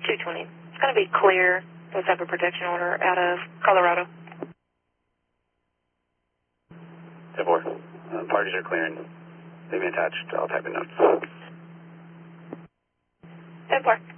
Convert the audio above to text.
220. It's going to be clear. Let's have a protection order out of Colorado. 10-4. Parties are clearing. Leave me attached. I'll type in notes. 10-4.